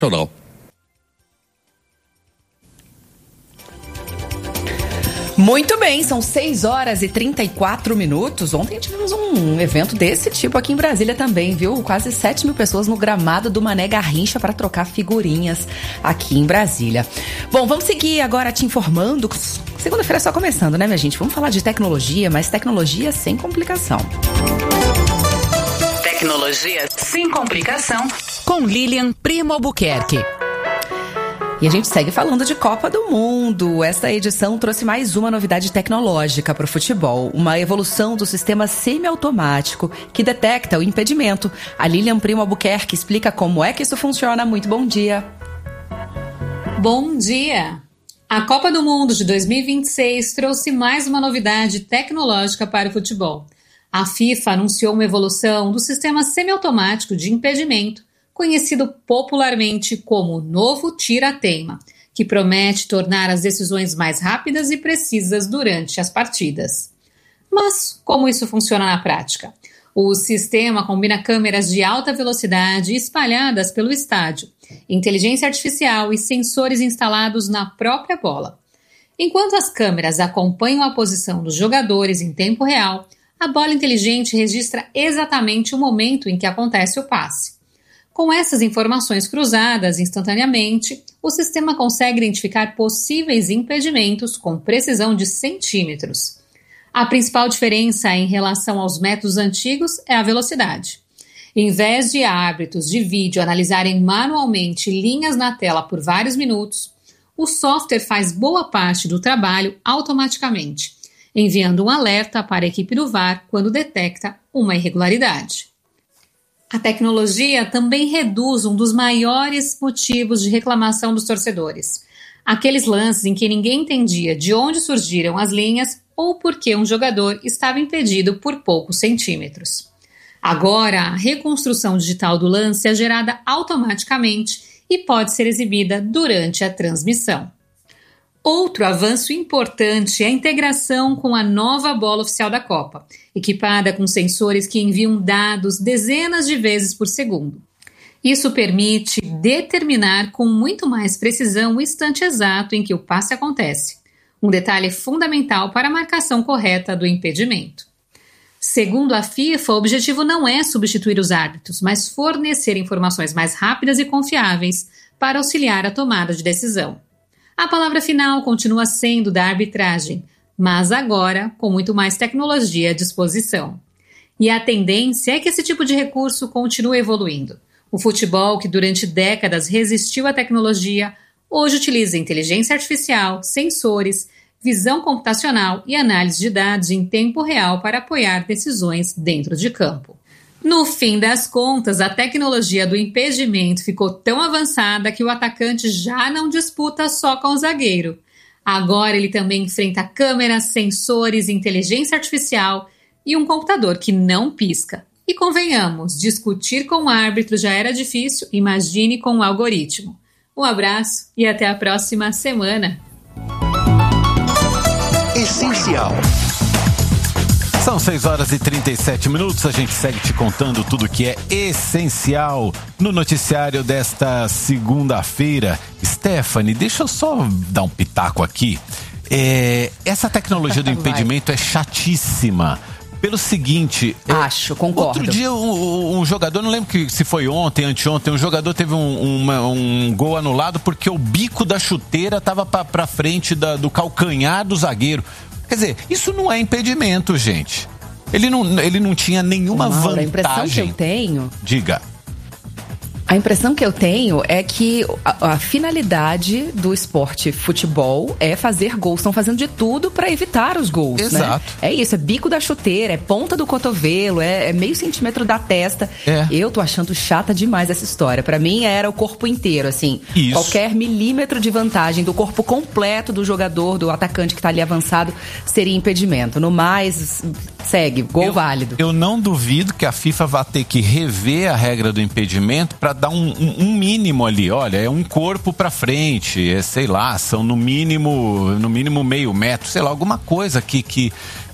Total. Muito bem, são 6h34. Ontem tivemos um evento desse tipo aqui em Brasília também, viu? Quase 7 mil pessoas no gramado do Mané Garrincha para trocar figurinhas aqui em Brasília. Bom, vamos seguir agora te informando. Segunda-feira só começando, né, minha gente? Vamos falar de tecnologia, mas tecnologia sem complicação. Tecnologia sem complicação. Com Lilian Primo Albuquerque. E a gente segue falando de Copa do Mundo. Esta edição trouxe mais uma novidade tecnológica para o futebol. Uma evolução do sistema semiautomático que detecta o impedimento. A Lilian Primo Albuquerque explica como é que isso funciona. Muito bom dia. Bom dia. A Copa do Mundo de 2026 trouxe mais uma novidade tecnológica para o futebol. A FIFA anunciou uma evolução do sistema semiautomático de impedimento, conhecido popularmente como novo tira-teima, que promete tornar as decisões mais rápidas e precisas durante as partidas. Mas como isso funciona na prática? O sistema combina câmeras de alta velocidade espalhadas pelo estádio, inteligência artificial e sensores instalados na própria bola. Enquanto as câmeras acompanham a posição dos jogadores em tempo real, a bola inteligente registra exatamente o momento em que acontece o passe. Com essas informações cruzadas instantaneamente, o sistema consegue identificar possíveis impedimentos com precisão de centímetros. A principal diferença em relação aos métodos antigos é a velocidade. Em vez de árbitros de vídeo analisarem manualmente linhas na tela por vários minutos, o software faz boa parte do trabalho automaticamente, enviando um alerta para a equipe do VAR quando detecta uma irregularidade. A tecnologia também reduz um dos maiores motivos de reclamação dos torcedores. Aqueles lances em que ninguém entendia de onde surgiram as linhas ou porque um jogador estava impedido por poucos centímetros. Agora, a reconstrução digital do lance é gerada automaticamente e pode ser exibida durante a transmissão. Outro avanço importante é a integração com a nova bola oficial da Copa, equipada com sensores que enviam dados dezenas de vezes por segundo. Isso permite determinar com muito mais precisão o instante exato em que o passe acontece, um detalhe fundamental para a marcação correta do impedimento. Segundo a FIFA, o objetivo não é substituir os árbitros, mas fornecer informações mais rápidas e confiáveis para auxiliar a tomada de decisão. A palavra final continua sendo da arbitragem, mas agora com muito mais tecnologia à disposição. E a tendência é que esse tipo de recurso continue evoluindo. O futebol, que durante décadas resistiu à tecnologia, hoje utiliza inteligência artificial, sensores, visão computacional e análise de dados em tempo real para apoiar decisões dentro de campo. No fim das contas, a tecnologia do impedimento ficou tão avançada que o atacante já não disputa só com o zagueiro. Agora ele também enfrenta câmeras, sensores, inteligência artificial e um computador que não pisca. E convenhamos, discutir com o árbitro já era difícil, imagine com o algoritmo. Um abraço e até a próxima semana. Essencial. São 6h37, a gente segue te contando tudo que é essencial no noticiário desta segunda-feira. Stephanie, deixa eu só dar um pitaco aqui. Essa tecnologia do impedimento é chatíssima. Pelo seguinte... concordo. Outro dia um jogador, não lembro se foi ontem, anteontem, um jogador teve um gol anulado porque o bico da chuteira estava para frente do calcanhar do zagueiro. Quer dizer, isso não é impedimento, gente. Ele não tinha nenhuma vantagem. A impressão que eu tenho... Diga. A impressão que eu tenho é que a finalidade do esporte futebol é fazer gols. Estão fazendo de tudo para evitar os gols, Exato. Né? É isso, é bico da chuteira, é ponta do cotovelo, é meio centímetro da testa. Eu tô achando chata demais essa história. Para mim era o corpo inteiro, assim. Isso. Qualquer milímetro de vantagem do corpo completo do jogador, do atacante que tá ali avançado, seria impedimento. No mais, segue, gol válido. Eu não duvido que a FIFA vá ter que rever a regra do impedimento para dar um mínimo ali. Olha, é um corpo para frente, sei lá, são no mínimo meio metro, sei lá, alguma coisa que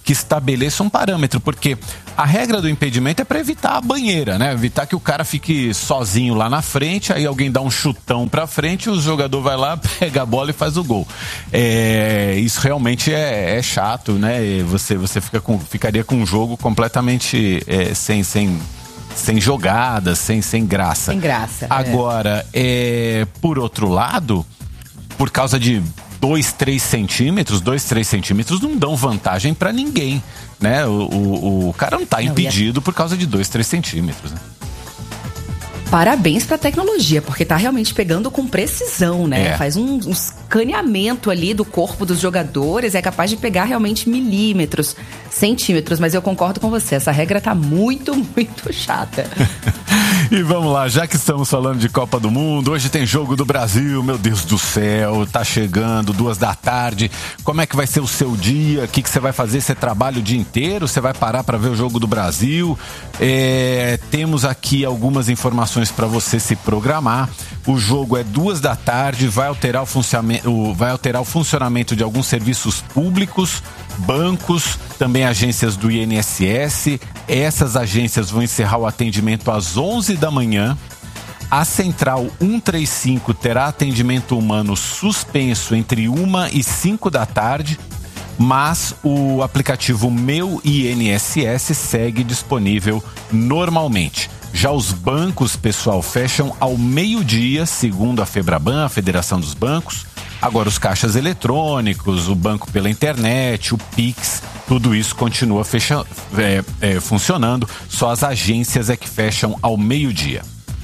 que estabeleça um parâmetro, porque a regra do impedimento é para evitar a banheira, né? Evitar que o cara fique sozinho lá na frente, aí alguém dá um chutão pra frente, o jogador vai lá, pega a bola e faz o gol. Isso realmente é chato, né? Você ficaria com um jogo completamente sem jogadas, sem graça. Sem graça. Agora, por outro lado, por causa de 2, 3 centímetros não dão vantagem pra ninguém, né? O cara não tá impedido por causa de 2, 3 centímetros, né? Parabéns pra tecnologia, porque tá realmente pegando com precisão, né? Faz um escaneamento ali do corpo dos jogadores, é capaz de pegar realmente milímetros, centímetros, mas eu concordo com você, essa regra tá muito, muito chata. E vamos lá, já que estamos falando de Copa do Mundo, hoje tem jogo do Brasil, meu Deus do céu, tá chegando, 14h. Como é que vai ser o seu dia? O que você vai fazer? Você trabalha o dia inteiro? Você vai parar para ver o jogo do Brasil? Temos aqui algumas informações para você se programar. O jogo é 14h, vai alterar o funcionamento de alguns serviços públicos, bancos, também agências do INSS. Essas agências vão encerrar o atendimento às 11 da manhã. A Central 135 terá atendimento humano suspenso entre 1 e 5 da tarde, mas o aplicativo Meu INSS segue disponível normalmente. Já os bancos, pessoal, fecham ao meio-dia, segundo a Febraban, a Federação dos Bancos. Agora, os caixas eletrônicos, o banco pela internet, o Pix, tudo isso continua funcionando. Só as agências é que fecham ao meio-dia.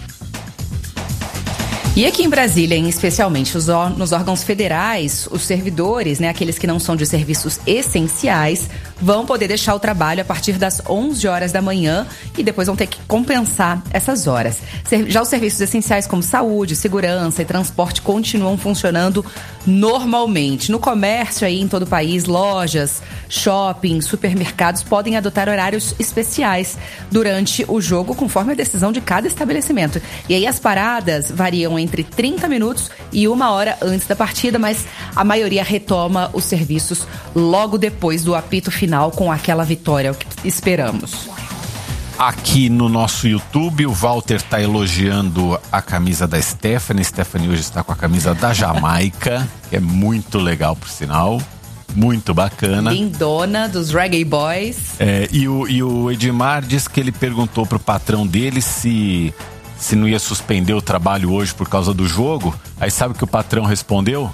E aqui em Brasília, especialmente nos órgãos federais, os servidores, né, aqueles que não são de serviços essenciais, vão poder deixar o trabalho a partir das 11 horas da manhã e depois vão ter que compensar essas horas. Já os serviços essenciais como saúde, segurança e transporte continuam funcionando normalmente. No comércio aí em todo o país, lojas, shoppings, supermercados podem adotar horários especiais durante o jogo, conforme a decisão de cada estabelecimento. E aí as paradas variam entre 30 minutos e 1 hora antes da partida, mas a maioria retoma os serviços logo depois do apito final com aquela vitória, o que esperamos. Aqui no nosso YouTube, o Walter está elogiando a camisa da Stephanie. Stephanie hoje está com a camisa da Jamaica, que é muito legal, por sinal. Muito bacana. Lindona, dos Reggae Boys. E o Edmar disse que ele perguntou pro patrão dele se não ia suspender o trabalho hoje por causa do jogo. Aí sabe o que o patrão respondeu?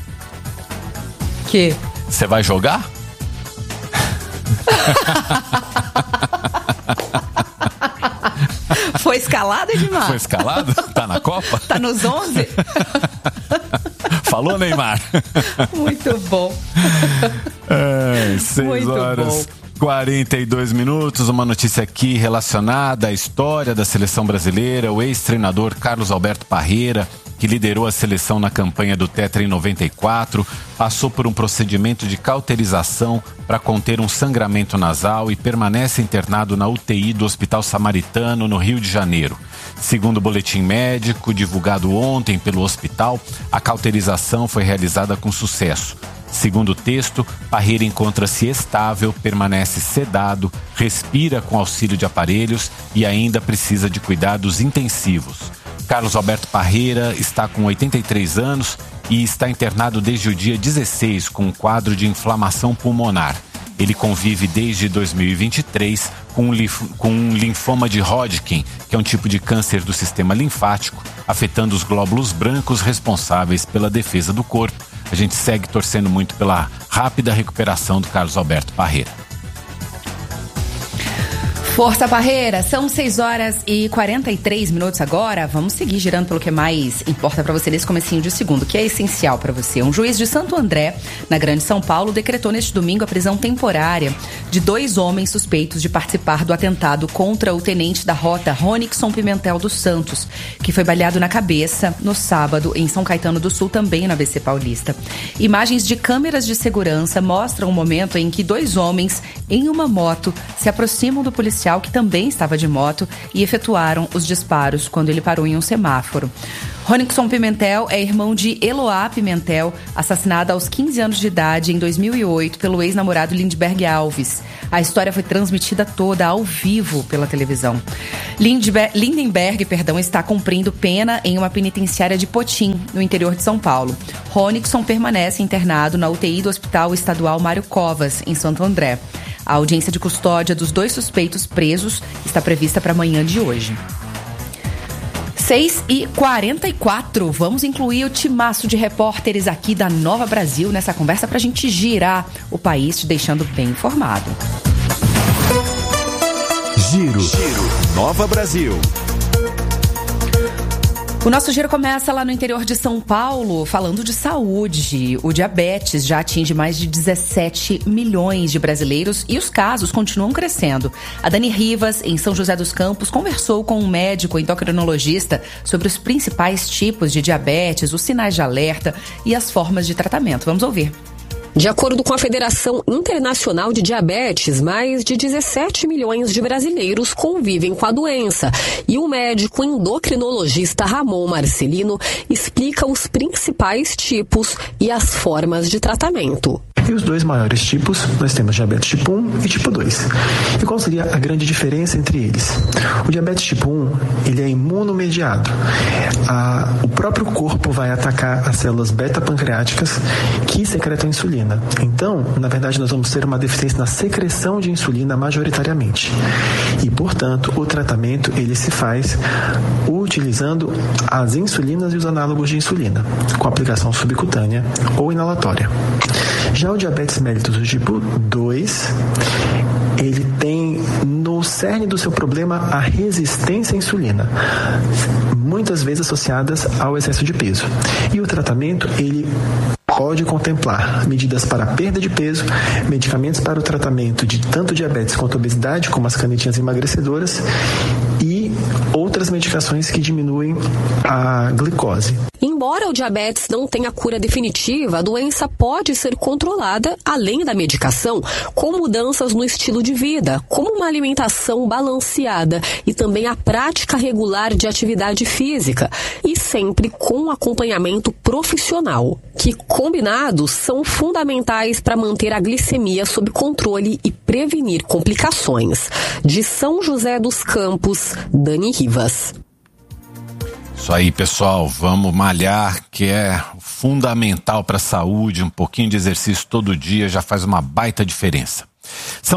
Que? Você vai jogar? Foi escalado, Edmar? Foi escalado? Tá na Copa? Tá nos 11? Falou, Neymar? Muito bom. 6 horas. 42 minutos, uma notícia aqui relacionada à história da seleção brasileira. O ex-treinador Carlos Alberto Parreira, que liderou a seleção na campanha do Tetra em 94, passou por um procedimento de cauterização para conter um sangramento nasal e permanece internado na UTI do Hospital Samaritano, no Rio de Janeiro. Segundo o boletim médico divulgado ontem pelo hospital, a cauterização foi realizada com sucesso. Segundo o texto, Parreira encontra-se estável, permanece sedado, respira com auxílio de aparelhos e ainda precisa de cuidados intensivos. Carlos Alberto Parreira está com 83 anos e está internado desde o dia 16 com um quadro de inflamação pulmonar. Ele convive desde 2023 com um linfoma de Hodgkin, que é um tipo de câncer do sistema linfático, afetando os glóbulos brancos responsáveis pela defesa do corpo. A gente segue torcendo muito pela rápida recuperação do Carlos Alberto Parreira. Força Parreira, são 6 horas e 43 minutos agora. Vamos seguir girando pelo que mais importa para você nesse comecinho de segundo, que é essencial para você. Um juiz de Santo André, na Grande São Paulo, decretou neste domingo a prisão temporária de 2 homens suspeitos de participar do atentado contra o tenente da rota Ronixon Pimentel dos Santos, que foi baleado na cabeça no sábado em São Caetano do Sul, também na ABC Paulista. Imagens de câmeras de segurança mostram o momento em que 2 homens em uma moto se aproximam do policial, que também estava de moto, e efetuaram os disparos quando ele parou em um semáforo. Ronixon Pimentel é irmão de Eloá Pimentel, assassinada aos 15 anos de idade em 2008 pelo ex-namorado Lindbergh Alves. A história foi transmitida toda ao vivo pela televisão. Lindenberg, está cumprindo pena em uma penitenciária de Potim, no interior de São Paulo. Ronixon permanece internado na UTI do Hospital Estadual Mário Covas, em Santo André. A audiência de custódia dos 2 suspeitos presos está prevista para amanhã de hoje. 6h44, vamos incluir o timaço de repórteres aqui da Nova Brasil nessa conversa para a gente girar o país, te deixando bem informado. Giro Nova Brasil. O nosso giro começa lá no interior de São Paulo, falando de saúde. O diabetes já atinge mais de 17 milhões de brasileiros e os casos continuam crescendo. A Dani Rivas, em São José dos Campos, conversou com um médico endocrinologista sobre os principais tipos de diabetes, os sinais de alerta e as formas de tratamento. Vamos ouvir. De acordo com a Federação Internacional de Diabetes, mais de 17 milhões de brasileiros convivem com a doença. E o médico endocrinologista Ramon Marcelino explica os principais tipos e as formas de tratamento. E os 2 maiores tipos, nós temos diabetes tipo 1 e tipo 2. E qual seria a grande diferença entre eles? O diabetes tipo 1, ele é imunomediado. O próprio corpo vai atacar as células beta-pancreáticas que secretam insulina. Então, na verdade, nós vamos ter uma deficiência na secreção de insulina majoritariamente. E, portanto, o tratamento ele se faz utilizando as insulinas e os análogos de insulina, com aplicação subcutânea ou inalatória. Já o diabetes mellitus tipo 2, ele tem no cerne do seu problema a resistência à insulina, muitas vezes associadas ao excesso de peso. E o tratamento, ele pode contemplar medidas para a perda de peso, medicamentos para o tratamento de tanto diabetes quanto obesidade, como as canetinhas emagrecedoras, e outras medicações que diminuem a glicose. Embora o diabetes não tenha cura definitiva, a doença pode ser controlada, além da medicação, com mudanças no estilo de vida, como uma alimentação balanceada e também a prática regular de atividade física, e sempre com acompanhamento profissional, que combinados são fundamentais para manter a glicemia sob controle e prevenir complicações. De São José dos Campos, Dani Rivas. Isso aí, pessoal, vamos malhar, que é fundamental para a saúde. Um pouquinho de exercício todo dia já faz uma baita diferença. São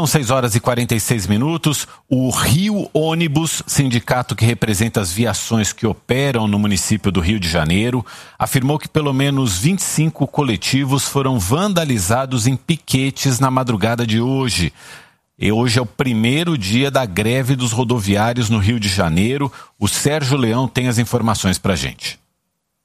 6h46. O Rio Ônibus, sindicato que representa as viações que operam no município do Rio de Janeiro, afirmou que pelo menos 25 coletivos foram vandalizados em piquetes na madrugada de hoje. E hoje é o primeiro dia da greve dos rodoviários no Rio de Janeiro. O Sérgio Leão tem as informações pra gente.